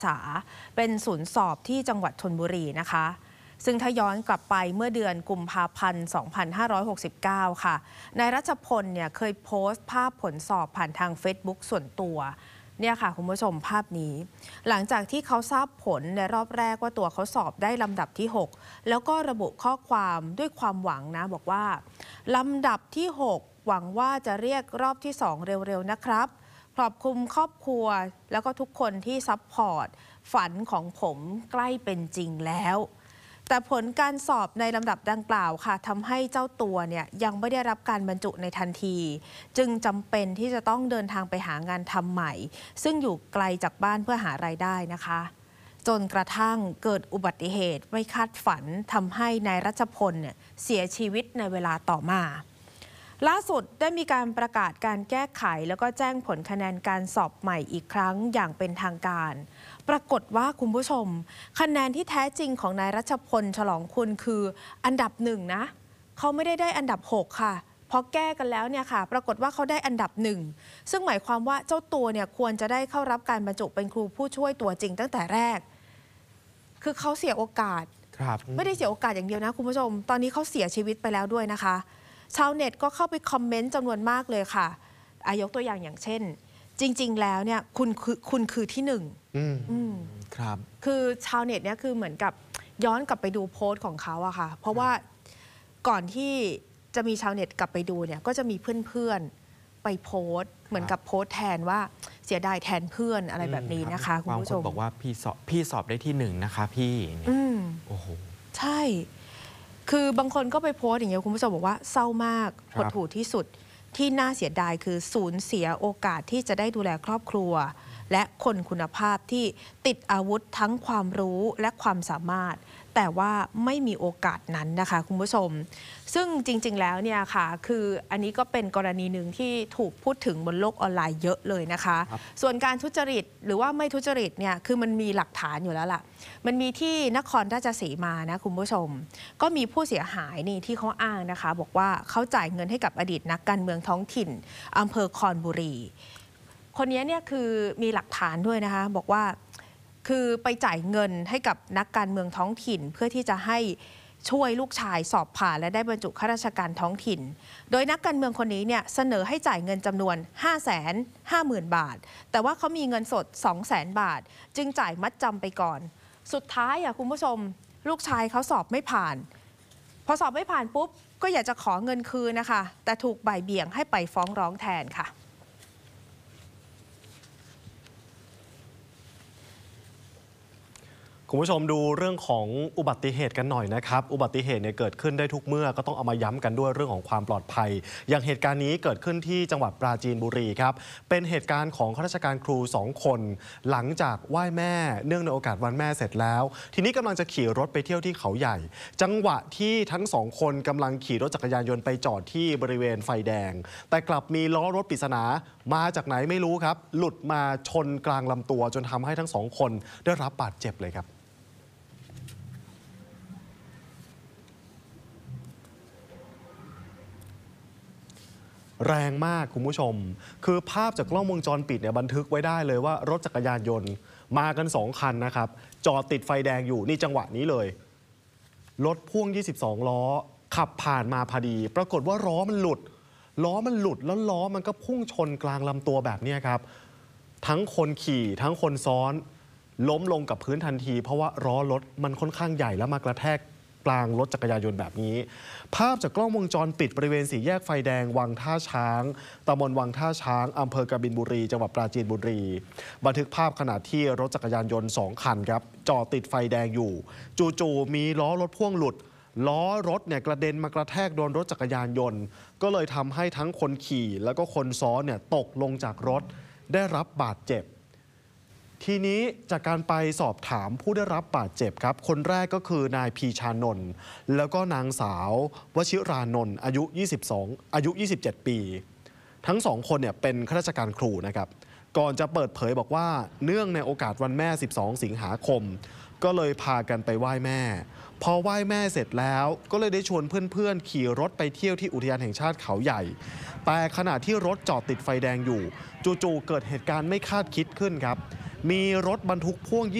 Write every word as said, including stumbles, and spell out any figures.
ษาเป็นศูนย์สอบที่จังหวัดชลบุรีนะคะซึ่งถ้าย้อนกลับไปเมื่อเดือนกุมภาพันธ์ สองพันห้าร้อยหกสิบเก้า ค่ะนายรัชพลเนี่ยเคยโพสต์ภาพผลสอบผ่านทาง Facebook ส่วนตัวเนี่ยค่ะคุณผู้ชมภาพนี้หลังจากที่เขาทราบผลในรอบแรกว่าตัวเขาสอบได้ลำดับที่หกแล้วก็ระบุข้อความด้วยความหวังนะบอกว่าลำดับที่หกหวังว่าจะเรียกรอบที่สองเร็วๆนะครับขอบคุณครอบครัวแล้วก็ทุกคนที่ซัพพอร์ตฝันของผมใกล้เป็นจริงแล้วแต่ผลการสอบในลำดับดังกล่าวค่ะทำให้เจ้าตัวเนี่ยยังไม่ได้รับการบรรจุในทันทีจึงจำเป็นที่จะต้องเดินทางไปหางานทำใหม่ซึ่งอยู่ไกลจากบ้านเพื่อหารายได้นะคะจนกระทั่งเกิดอุบัติเหตุไม่คาดฝันทำให้นายรัชพลเนี่ยเสียชีวิตในเวลาต่อมาล่าสุดได้มีการประกาศการแก้ไขแล้วก็แจ้งผลคะแนนการสอบใหม่อีกครั้งอย่างเป็นทางการปรากฏว่าคุณผู้ชมคะแนนที่แท้จริงของนายรัชพลฉลองคุณคืออันดับหนึ่งนะเขาไม่ได้ได้อันดับหกค่ะพอแก้กันแล้วเนี่ยค่ะปรากฏว่าเขาได้อันดับหนึ่งซึ่งหมายความว่าเจ้าตัวเนี่ยควรจะได้เข้ารับการบรรจุเป็นครูผู้ช่วยตัวจริงตั้งแต่แรกคือเขาเสียโอกาสไม่ได้เสียโอกาสอย่างเดียวนะคุณผู้ชมตอนนี้เขาเสียชีวิตไปแล้วด้วยนะคะชาวเน็ตก็เข้าไปคอมเมนต์จำนวนมากเลยค่ะอายกตัวอย่างอย่างเช่นจริงๆแล้วเนี่ยคุณคือคุณคือที่หนึ่งครับคือชาวเน็ตเนี่ยคือเหมือนกับย้อนกลับไปดูโพสต์ของเขาอะค่ะเพราะว่าก่อนที่จะมีชาวเน็ตกลับไปดูเนี่ยก็จะมีเพื่อนๆไปโพสต์เหมือนกับโพสต์แทนว่าเสียดายแทนเพื่อนอะไรแบบนี้นะคะคุณผู้ชมบอกว่าพี่สอบพี่สอบได้ที่หนึ่งนะคะพี่โอ้โหใช่คือบางคนก็ไปโพสต์อย่างเงี้ยคุณผู้ชมบอกว่าเศร้ามากหดหู่ที่สุดที่น่าเสียดายคือสูญเสียโอกาสที่จะได้ดูแลครอบครัวและคนคุณภาพที่ติดอาวุธทั้งความรู้และความสามารถแต่ว่าไม่มีโอกาสนั้นนะคะคุณผู้ชมซึ่งจริงๆแล้วเนี่ยค่ะคืออันนี้ก็เป็นกรณีหนึ่งที่ถูกพูดถึงบนโลกออนไลน์เยอะเลยนะคะส่วนการทุจริตหรือว่าไม่ทุจริตเนี่ยคือมันมีหลักฐานอยู่แล้วล่ะมันมีที่นครราชสีมานะคุณผู้ชมก็มีผู้เสียหายนี่ที่เขาอ้างนะคะบอกว่าเขาจ่ายเงินให้กับอดีตนักการเมืองท้องถิ่นอำเภอคอนบุรีคนนี้เนี่ยคือมีหลักฐานด้วยนะคะบอกว่าคือไปจ่ายเงินให้กับนักการเมืองท้องถิ่นเพื่อที่จะให้ช่วยลูกชายสอบผ่านและได้บรรจุข้าราชการท้องถิ่นโดยนักการเมืองคนนี้เนี่ยเสนอให้จ่ายเงินจำนวน ห้าแสนห้าหมื่น บาทแต่ว่าเขามีเงินสด สองแสน บาทจึงจ่ายมัดจำไปก่อนสุดท้ายอ่ะคุณผู้ชมลูกชายเขาสอบไม่ผ่านพอสอบไม่ผ่านปุ๊บก็อยากจะขอเงินคืนนะคะแต่ถูกบ่ายเบี่ยงให้ไปฟ้องร้องแทนค่ะคุณผู้ชมดูเรื่องของอุบัติเหตุกันหน่อยนะครับอุบัติเหตุเนี่ยเกิดขึ้นได้ทุกเมื่อก็ต้องเอามาย้ำกันด้วยเรื่องของความปลอดภัยอย่างเหตุการณ์นี้เกิดขึ้นที่จังหวัดปราจีนบุรีครับเป็นเหตุการณ์ของข้าราชการครูสองคนหลังจากไหว้แม่เนื่องในโอกาสวันแม่เสร็จแล้วทีนี้กำลังจะขี่รถไปเที่ยวที่เขาใหญ่จังหวะที่ทั้งสองคนกำลังขี่รถจักรยานยนต์ไปจอดที่บริเวณไฟแดงแต่กลับมีล้อรถปริศนามาจากไหนไม่รู้ครับหลุดมาชนกลางลำตัวจนทำให้ทั้งสองคนได้รับบาดเจ็บเลยครับแรงมากคุณผู้ชมคือภาพจากกล้องวงจรปิดเนี่ยบันทึกไว้ได้เลยว่ารถจักรยานยนต์มากันสองคันนะครับจอดติดไฟแดงอยู่นี่จังหวะนี้เลยรถพ่วงยี่สิบสองล้อขับผ่านมาพอดีปรากฏว่าล้อมันหลุดล้อมันหลุดแล้วล้อมันก็พุ่งชนกลางลำตัวแบบนี้ครับทั้งคนขี่ทั้งคนซ้อนล้มลงกับพื้นทันทีเพราะว่าล้อรถมันค่อนข้างใหญ่แล้วมากระแทกกลางรถจักรยานยนต์แบบนี้ภาพจากกล้องวงจรปิดบริเวณสี่แยกไฟแดงวังท่าช้างตำบลวังท่าช้างอำเภอกบินบุรีจังหวัดปราจีนบุรีบันทึกภาพขณะที่รถจักรยานยนต์สองคันครับจอดติดไฟแดงอยู่จู่ๆมีล้อรถพ่วงหลุดล้อรถเนี่ยกระเด็นมากระแทกโดนรถจักรยานยนต์ก็เลยทำให้ทั้งคนขี่แล้วก็คนซ้อนเนี่ยตกลงจากรถได้รับบาดเจ็บทีนี้จากการไปสอบถามผู้ได้รับบาดเจ็บครับคนแรกก็คือนายพีชานนท์แล้วก็นางสาววชิรานนท์อายุยี่สิบสองอายุยี่สิบเจ็ดปีทั้งสองคนเนี่ยเป็นข้าราชการครูนะครับก่อนจะเปิดเผยบอกว่าเนื่องในโอกาสวันแม่สิบสองสิงหาคมก็เลยพากันไปไหว้แม่ พอไหว้แม่เสร็จแล้วก็เลยได้ชวนเพื่อนๆขี่รถไปเที่ยวที่อุทยานแห่งชาติเขาใหญ่ แต่ขณะที่รถจอดติดไฟแดงอยู่จู่ๆเกิดเหตุการณ์ไม่คาดคิดขึ้นครับมีรถบรรทุกพ่วง